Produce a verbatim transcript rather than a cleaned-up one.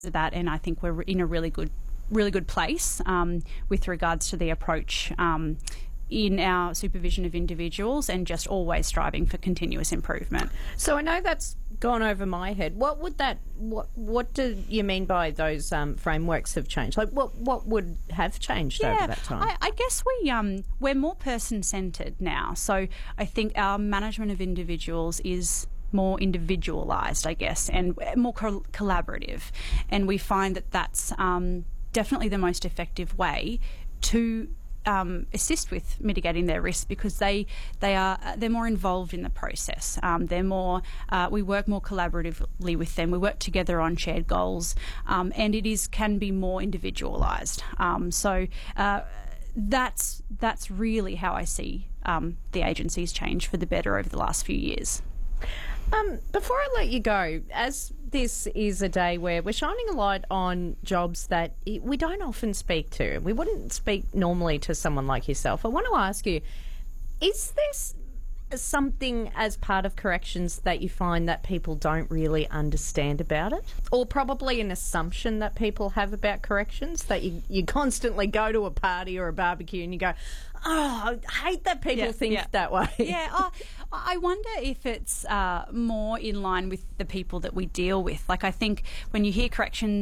that, and I think we're in a really good, really good place um, with regards to the approach um, in our supervision of individuals, and just always striving for continuous improvement. So I know that's gone over my head. What would that? What What do you mean by those um, frameworks have changed? Like, what what would have changed yeah, over that time? I, I guess we um, we're more person centred now. So I think our management of individuals is more individualised, I guess, and more co- collaborative, and we find that that's um, definitely the most effective way to Um, assist with mitigating their risk, because they they are they're more involved in the process. Um, they're more uh, we work more collaboratively with them. We work together on shared goals, um, and it is can be more individualised. Um, so uh, that's that's really how I see um, the agency's change for the better over the last few years. Um, before I let you go, as this is a day where we're shining a light on jobs that we don't often speak to, we wouldn't speak normally to someone like yourself, I want to ask you, is this something as part of corrections that you find that people don't really understand about it? Or probably an assumption that people have about corrections, that you, you constantly go to a party or a barbecue and you go, oh, I hate that people yeah, think yeah. that way. Yeah, oh, I wonder if it's uh, more in line with the people that we deal with. Like, I think when you hear corrections